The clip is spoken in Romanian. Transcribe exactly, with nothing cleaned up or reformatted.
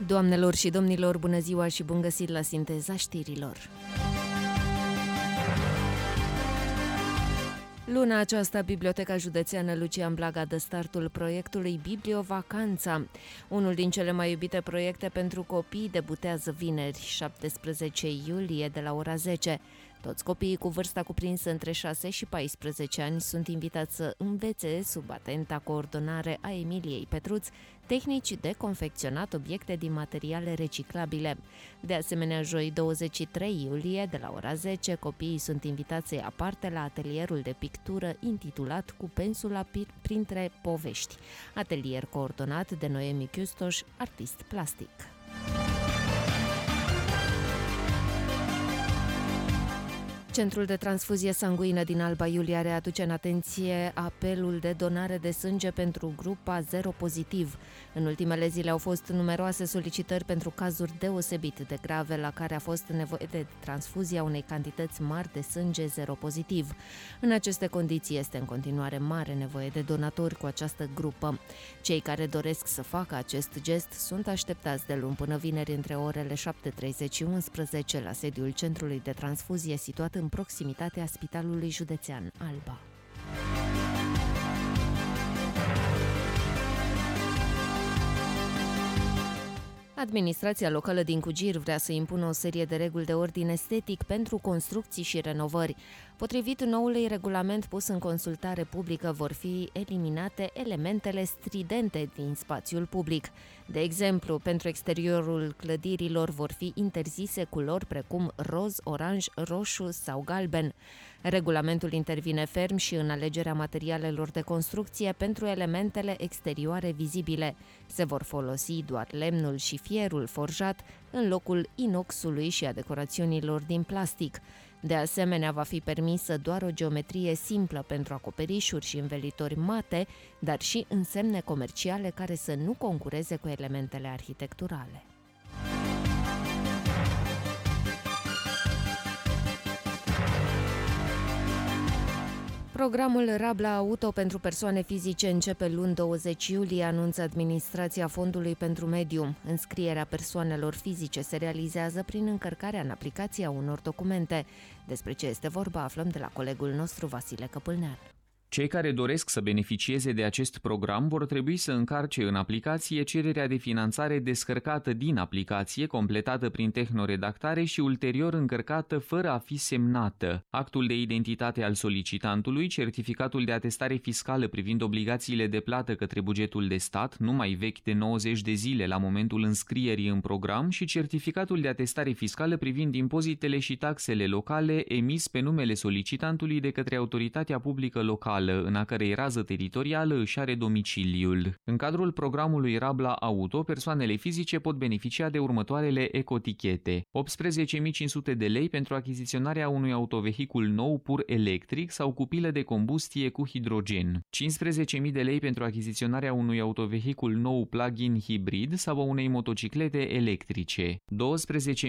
Doamnelor și domnilor, bună ziua și bun găsit la Sinteza Știrilor! Luna aceasta, Biblioteca Județeană Lucian Blaga dă startul proiectului Bibliovacanța. Unul din cele mai iubite proiecte pentru copii debutează vineri, șaptesprezece iulie, de la ora zece. Toți copiii cu vârsta cuprinsă între șase și paisprezece ani sunt invitați să învețe, sub atenta coordonare a Emiliei Petruț, tehnici de confecționat obiecte din materiale reciclabile. De asemenea, joi douăzeci și trei iulie, de la ora zece, copiii sunt invitați să ia parte la atelierul de pictură intitulat Cu pensula printre povești, atelier coordonat de Noemi Chiustoș, artist plastic. Centrul de transfuzie sanguină din Alba Iulia readuce în atenție apelul de donare de sânge pentru grupa zero pozitiv. În ultimele zile au fost numeroase solicitări pentru cazuri deosebit de grave la care a fost nevoie de transfuzia unei cantități mari de sânge zero pozitiv. În aceste condiții este în continuare mare nevoie de donatori cu această grupă. Cei care doresc să facă acest gest sunt așteptați de luni până vineri între orele șapte și treizeci și unsprezece la sediul Centrului de Transfuzie situat în proximitatea Spitalului Județean Alba. Administrația locală din Cugir vrea să impună o serie de reguli de ordin estetic pentru construcții și renovări. Potrivit noului regulament pus în consultare publică, vor fi eliminate elementele stridente din spațiul public. De exemplu, pentru exteriorul clădirilor vor fi interzise culori precum roz, oranj, roșu sau galben. Regulamentul intervine ferm și în alegerea materialelor de construcție pentru elementele exterioare vizibile. Se vor folosi doar lemnul și fierul forjat în locul inoxului și a decorațiunilor din plastic. De asemenea, va fi permisă doar o geometrie simplă pentru acoperișuri și învelitori mate, dar și însemne comerciale care să nu concureze cu elementele arhitecturale. Programul Rabla Auto pentru persoane fizice începe luni douăzeci iulie, anunță Administrația Fondului pentru Mediu. Înscrierea persoanelor fizice se realizează prin încărcarea în aplicația unor documente. Despre ce este vorba aflăm de la colegul nostru Vasile Căpâlnean. Cei care doresc să beneficieze de acest program vor trebui să încarce în aplicație cererea de finanțare descărcată din aplicație, completată prin tehnoredactare și ulterior încărcată fără a fi semnată. Actul de identitate al solicitantului, certificatul de atestare fiscală privind obligațiile de plată către bugetul de stat, nu mai vechi de nouăzeci de zile la momentul înscrierii în program, și certificatul de atestare fiscală privind impozitele și taxele locale emis pe numele solicitantului de către autoritatea publică locală în a cărei rază teritorială își are domiciliul. În cadrul programului Rabla Auto, persoanele fizice pot beneficia de următoarele ecotichete: optsprezece mii cinci sute de lei pentru achiziționarea unui autovehicul nou pur electric sau cu pilă de combustie cu hidrogen, cincisprezece mii de lei pentru achiziționarea unui autovehicul nou plug-in hibrid sau a unei motociclete electrice, douăsprezece